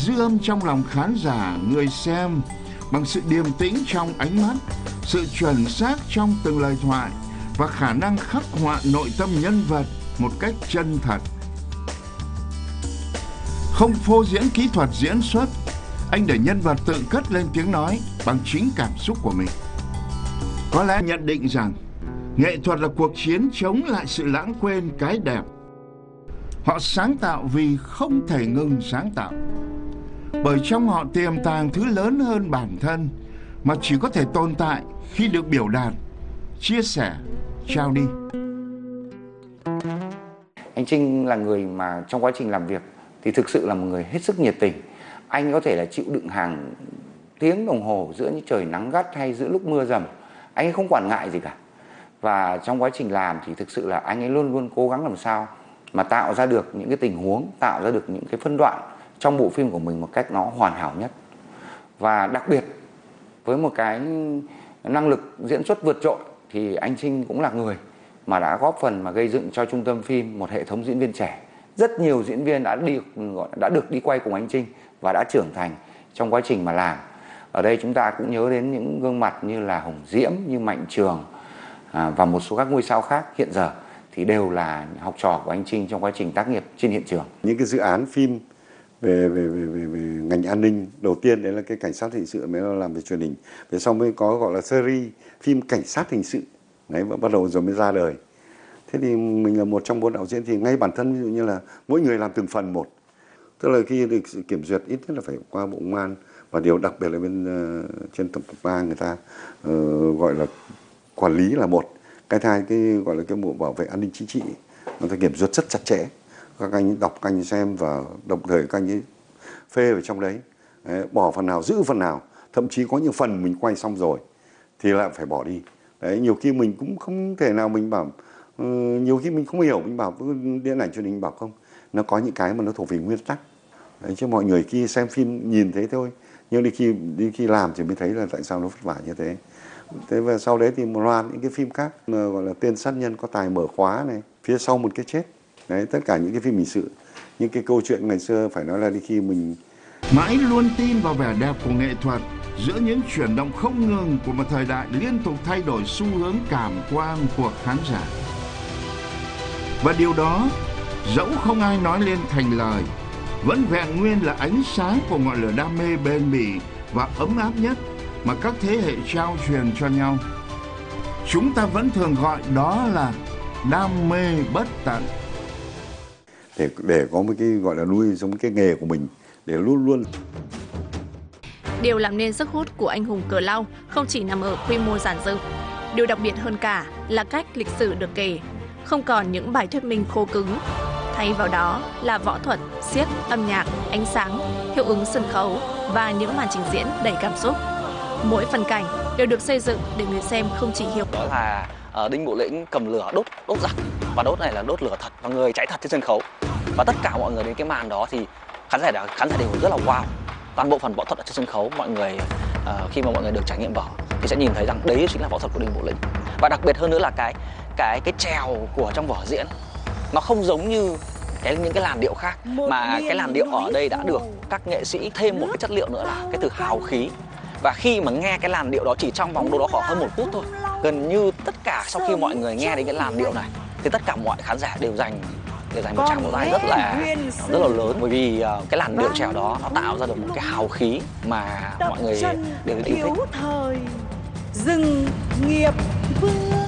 dư âm trong lòng khán giả, người xem bằng sự điềm tĩnh trong ánh mắt, sự chuẩn xác trong từng lời thoại và khả năng khắc họa nội tâm nhân vật một cách chân thật. Không phô diễn kỹ thuật diễn xuất, anh để nhân vật tự cất lên tiếng nói bằng chính cảm xúc của mình. Có lẽ nhận định rằng nghệ thuật là cuộc chiến chống lại sự lãng quên cái đẹp. Họ sáng tạo vì không thể ngừng sáng tạo, bởi trong họ tiềm tàng thứ lớn hơn bản thân mà chỉ có thể tồn tại khi được biểu đạt, chia sẻ, trao đi. Anh Trinh là người mà trong quá trình làm việc thì thực sự là một người hết sức nhiệt tình. Anh có thể là chịu đựng hàng tiếng đồng hồ giữa những trời nắng gắt hay giữa lúc mưa rầm. Anh ấy không quản ngại gì cả. Và trong quá trình làm thì thực sự là anh ấy luôn luôn cố gắng làm sao mà tạo ra được những cái tình huống, tạo ra được những cái phân đoạn trong bộ phim của mình một cách nó hoàn hảo nhất. Và đặc biệt với một cái năng lực diễn xuất vượt trội thì anh Trinh cũng là người mà đã góp phần mà gây dựng cho trung tâm phim một hệ thống diễn viên trẻ. Rất nhiều diễn viên đã được đi quay cùng anh Trinh và đã trưởng thành trong quá trình mà làm. Ở đây chúng ta cũng nhớ đến những gương mặt như là Hồng Diễm, như Mạnh Trường và một số các ngôi sao khác hiện giờ thì đều là học trò của anh Trinh trong quá trình tác nghiệp trên hiện trường. Những cái dự án phim về ngành an ninh, đầu tiên đấy là cái cảnh sát hình sự mới làm về truyền hình, về sau mới có gọi là series phim cảnh sát hình sự đấy, bắt đầu rồi mới ra đời. Thế thì mình là một trong 4 đạo diễn thì ngay bản thân ví dụ như là mỗi người làm từng phần một, tức là khi được sự kiểm duyệt ít nhất là phải qua Bộ Công an, và điều đặc biệt là bên trên tổng cục 3 người ta gọi là quản lý là một, cái thứ hai cái gọi là cái bộ bảo vệ an ninh chính trị, người ta kiểm duyệt rất chặt chẽ, các anh đọc, các anh xem và đồng thời các anh ấy phê vào trong đấy, bỏ phần nào giữ phần nào, thậm chí có những phần mình quay xong rồi thì lại phải bỏ đi. Đấy, nhiều khi mình cũng không thể nào mình bảo, nhiều khi mình không hiểu, mình bảo điện ảnh truyền hình bảo không, nó có những cái mà nó thuộc về nguyên tắc. Đấy, chứ mọi người khi xem phim nhìn thấy thôi, nhưng đi khi làm thì mới thấy là tại sao nó vất vả như thế. Thế và sau đấy thì một loạt những cái phim khác gọi là Tên sát nhân có tài mở khóa này, Phía sau một cái chết. Đấy, tất cả những cái phim hình sự, những cái câu chuyện ngày xưa phải nói là đi khi mình mãi luôn tin vào vẻ đẹp của nghệ thuật giữa những chuyển động không ngừng của một thời đại liên tục thay đổi xu hướng cảm quan của khán giả. Và điều đó, dẫu không ai nói lên thành lời, vẫn vẹn nguyên là ánh sáng của ngọn lửa đam mê bền bỉ và ấm áp nhất mà các thế hệ trao truyền cho nhau. Chúng ta vẫn thường gọi đó là đam mê bất tận. Để có một cái gọi là nuôi sống cái nghề của mình, để luôn luôn. Điều làm nên sức hút của Anh hùng Cờ Lau không chỉ nằm ở quy mô dàn dựng. Điều đặc biệt hơn cả là cách lịch sử được kể, không còn những bài thuyết minh khô cứng. Thay vào đó là võ thuật, xiếc, âm nhạc, ánh sáng, hiệu ứng sân khấu và những màn trình diễn đầy cảm xúc. Mỗi phần cảnh đều được xây dựng để người xem không chỉ hiểu. Đó là Đinh Bộ Lĩnh cầm lửa đốt giặc, và đốt này là đốt lửa thật và người cháy thật trên sân khấu. Và tất cả mọi người đến cái màn đó thì khán giả đều rất là wow. Toàn bộ phần võ thuật ở trên sân khấu, mọi người khi mà mọi người được trải nghiệm võ thì sẽ nhìn thấy rằng đấy chính là võ thuật của Đinh Bộ Lĩnh. Và đặc biệt hơn nữa là cái trèo của trong vở diễn nó không giống như những cái làn điệu khác, mà cái làn điệu ở đây đã được các nghệ sĩ thêm một cái chất liệu nữa là cái từ hào khí. Và khi mà nghe cái làn điệu đó chỉ trong vòng đâu đó khoảng hơn 1 phút thôi, gần như tất cả sau khi mọi người nghe đến cái làn điệu này thì tất cả mọi khán giả đều dành một tràng vỗ tay rất là lớn, bởi vì cái làn điệu trèo đó nó tạo ra được một cái hào khí mà mọi người đều yêu thích.